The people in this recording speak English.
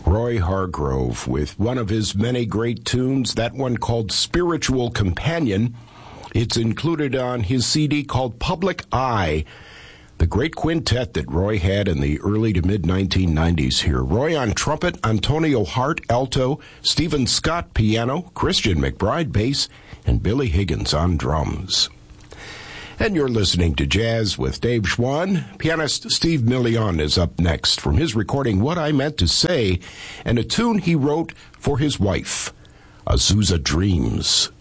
Roy Hargrove with one of his many great tunes, that one called Spiritual Companion. It's included on his CD called Public Eye, the great quintet that Roy had in the early to mid-1990s here. Roy on trumpet, Antonio Hart, alto, Stephen Scott, piano, Christian McBride, bass, and Billy Higgins on drums. And you're listening to Jazz with Dave Schwann. Pianist Steve Million is up next from his recording What I Meant to Say, and a tune he wrote for his wife, Azusa Dreams.